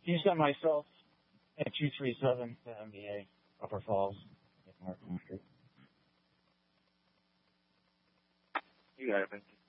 Can you send myself at 237 to MBA, Upper Falls, Mark Street? You got it, man.